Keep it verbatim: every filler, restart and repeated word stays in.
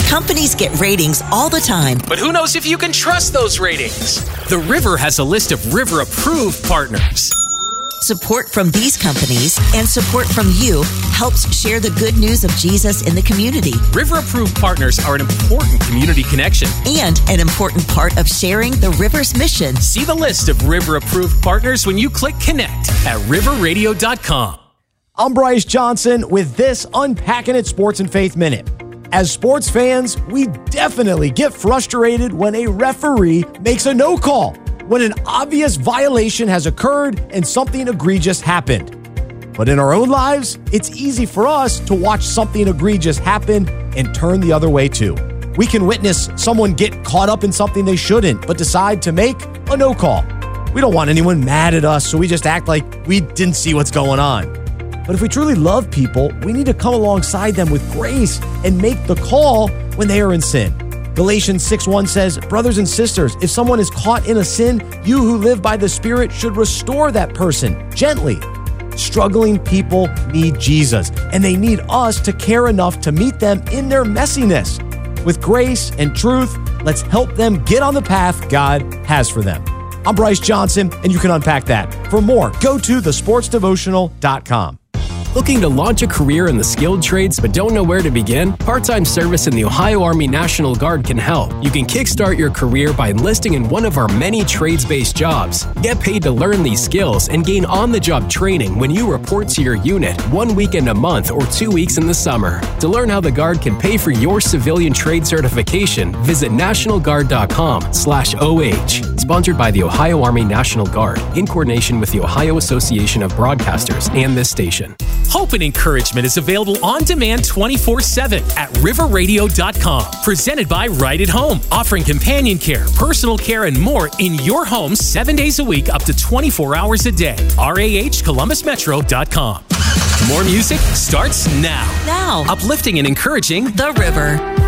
Companies get ratings all the time. But who knows if you can trust those ratings? The River has a list of River-approved partners. Support from these companies and support from you helps share the good news of Jesus in the community. River-approved partners are an important community connection and an important part of sharing the River's mission. See the list of River-approved partners when you click connect at river radio dot com. I'm Bryce Johnson with this Unpacking It Sports and Faith Minute. As sports fans, we definitely get frustrated when a referee makes a no call, when an obvious violation has occurred and something egregious happened. But in our own lives, it's easy for us to watch something egregious happen and turn the other way too. We can witness someone get caught up in something they shouldn't, but decide to make a no call. We don't want anyone mad at us, so we just act like we didn't see what's going on. But if we truly love people, we need to come alongside them with grace and make the call when they are in sin. Galatians six one says, brothers and sisters, if someone is caught in a sin, you who live by the Spirit should restore that person gently. Struggling people need Jesus, and they need us to care enough to meet them in their messiness. With grace and truth, let's help them get on the path God has for them. I'm Bryce Johnson, and you can unpack that. For more, go to the sports devotional dot com. Looking to launch a career in the skilled trades but don't know where to begin? Part-time service in the Ohio Army National Guard can help. You can kickstart your career by enlisting in one of our many trades-based jobs. Get paid to learn these skills and gain on-the-job training when you report to your unit one weekend a month or two weeks in the summer. To learn how the Guard can pay for your civilian trade certification, visit national guard dot com slash O H. Sponsored by the Ohio Army National Guard in coordination with the Ohio Association of Broadcasters and this station. Hope and encouragement is available on demand twenty-four seven at river radio dot com. Presented by Right at Home, offering companion care, personal care, and more in your home seven days a week up to twenty-four hours a day. R A H Columbus Metro dot com. More music starts now. Now. Uplifting and encouraging The River.